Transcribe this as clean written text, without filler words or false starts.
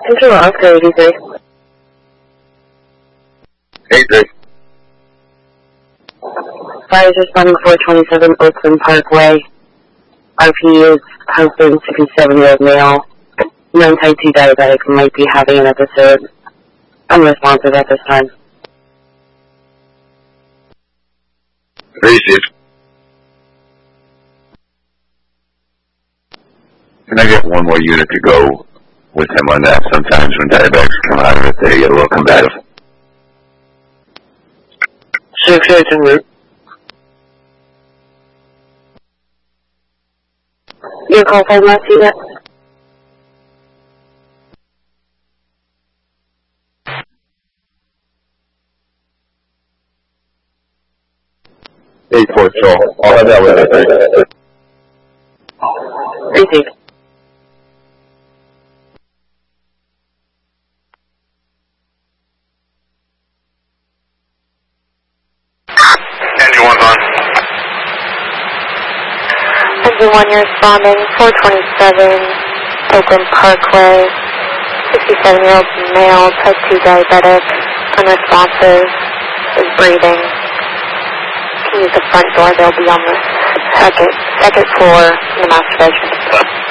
Control Oscar 83. 83. Fire is responding 427 Oakland Parkway. RP is husband, 67-year-old male. Known type 2 diabetic might be having an episode. Unresponsive at this time. Received. Can I get one more unit to go with him on that? Sometimes when diabetics come out of it, they get a little combative. 6-8 en route. Your call time last unit? Joel. I'll have that with you. Received. Engine 1's on. Engine 1, you're responding, 427 Oakland Parkway, 67-year-old male, type 2 diabetic, unresponsive, is breathing. Can use the front door, they'll be on the second floor in the master bedroom.